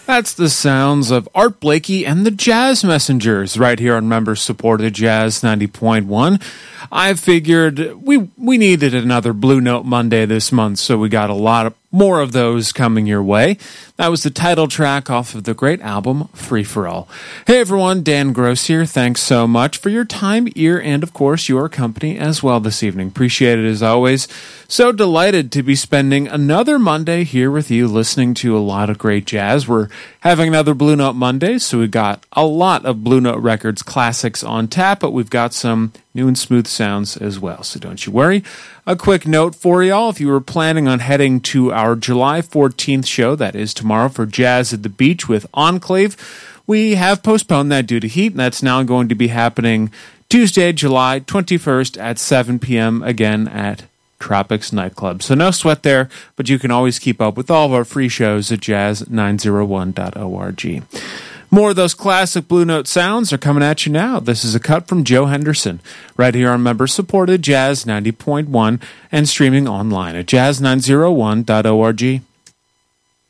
That's the sounds of Art Blakey and the Jazz Messengers right here on member-supported Jazz 90.1. I figured we needed another Blue Note Monday this month, so we got a lot more of those coming your way. That was the title track off of the great album Free For All. Hey everyone, Dan Gross here. Thanks so much for your time, ear, and of course your company as well this evening. Appreciate it as always. So delighted to be spending another Monday here with you listening to a lot of great jazz. We're having another Blue Note Monday, so we got a lot of Blue Note Records classics on tap, but we've got some new and smooth sounds as well, so don't you worry. A quick note for y'all, if you were planning on heading to our July 14th show, that is tomorrow, for Jazz at the Beach with Enclave, we have postponed that due to heat, and that's now going to be happening Tuesday, July 21st at 7 p.m. again at Tropics Nightclub. So no sweat there, but you can always keep up with all of our free shows at jazz901.org. More of those classic Blue Note sounds are coming at you now. This is a cut from Joe Henderson, right here on member-supported Jazz 90.1 and streaming online at jazz901.org.